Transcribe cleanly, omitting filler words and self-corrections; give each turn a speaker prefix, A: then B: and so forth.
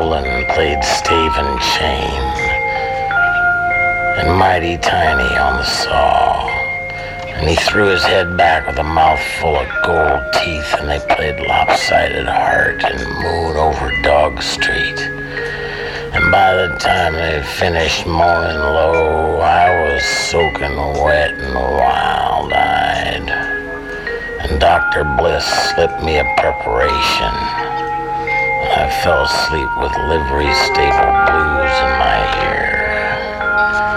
A: Nolan played Stave and Chain, and Mighty Tiny on the saw. And he threw his head back with a mouthful of gold teeth, and they played Lopsided Heart and Moon Over Dog Street. And by the time they finished Moaning Low, I was soaking wet and wild-eyed. And Dr. Bliss slipped me a preparation. I fell asleep with livery stable blues in my ear.